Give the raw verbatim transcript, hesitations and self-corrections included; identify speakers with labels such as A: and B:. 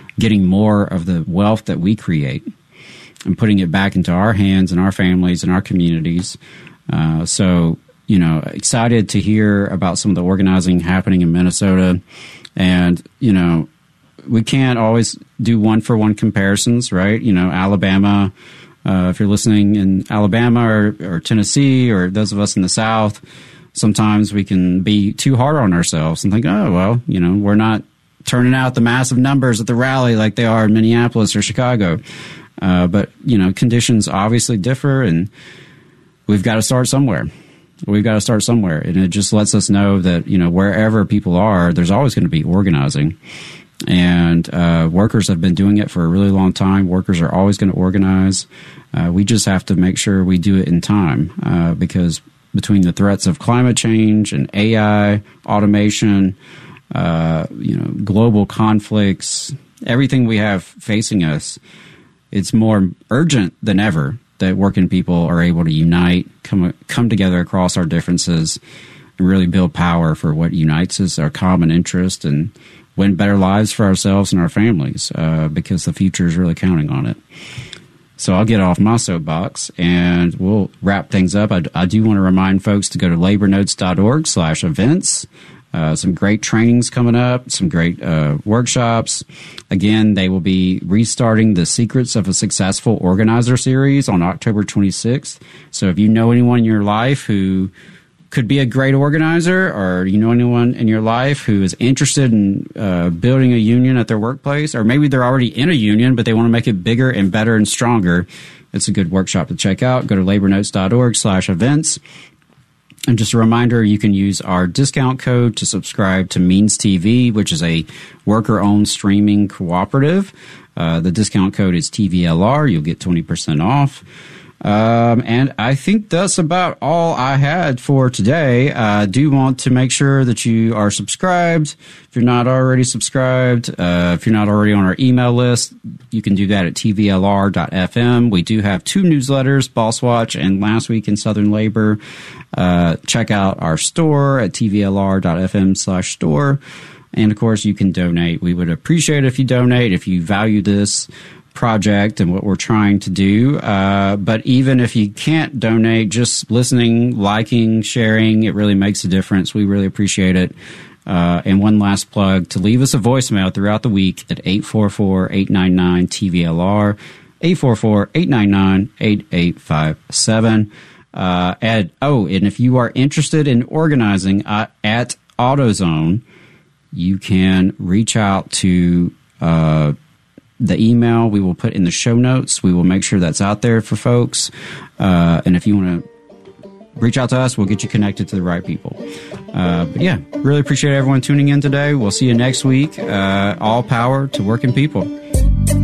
A: getting more of the wealth that we create and putting it back into our hands and our families and our communities. Uh, so, you know, excited to hear about some of the organizing happening in Minnesota. And, you know, we can't always do one-for-one comparisons, right? You know, Alabama, uh, if you're listening in Alabama or, or Tennessee or those of us in the South, sometimes we can be too hard on ourselves and think, oh, well, you know, we're not turning out the massive numbers at the rally like they are in Minneapolis or Chicago. Uh, but, you know, conditions obviously differ, and we've got to start somewhere. We've got to start somewhere. And it just lets us know that, you know, wherever people are, there's always going to be organizing. And uh, workers have been doing it for a really long time. Workers are always going to organize. Uh, we just have to make sure we do it in time, uh, because between the threats of climate change and A I, automation, uh, you know, global conflicts, everything we have facing us, it's more urgent than ever that working people are able to unite, come come together across our differences, and really build power for what unites us, our common interest, and win better lives for ourselves and our families, uh, because the future is really counting on it. So I'll get off my soapbox, and we'll wrap things up. I, I do want to remind folks to go to labornotes.org slash events. Uh, some great trainings coming up, some great uh, workshops. Again, they will be restarting the Secrets of a Successful Organizer series on October twenty-sixth. So if you know anyone in your life who could be a great organizer, or you know anyone in your life who is interested in uh, building a union at their workplace, or maybe they're already in a union, but they want to make it bigger and better and stronger, it's a good workshop to check out. Go to labornotes.org slash events. And just a reminder, you can use our discount code to subscribe to Means T V, which is a worker-owned streaming cooperative. Uh, the discount code is T V L R. You'll get twenty percent off. Um, and I think that's about all I had for today. I do want to make sure that you are subscribed. If you're not already subscribed, uh, if you're not already on our email list, you can do that at T V L R dot F M. We do have two newsletters, Boss Watch and Last Week in Southern Labor. Uh, check out our store at T V L R dot F M slash store. And, of course, you can donate. We would appreciate it if you donate, if you value this project and what we're trying to do. Uh, but even if you can't donate, just listening, liking, sharing, it really makes a difference. We really appreciate it. Uh, and one last plug, to leave us a voicemail throughout the week at eight four four, eight nine nine, T V L R, eight four four, eight nine nine, eight eight five seven. Uh, and, oh, and if you are interested in organizing uh, at AutoZone, you can reach out to uh, the email we will put in the show notes. We will make sure that's out there for folks. Uh, and if you want to reach out to us, we'll get you connected to the right people. Uh, but yeah, really appreciate everyone tuning in today. We'll see you next week. Uh, all power to working people.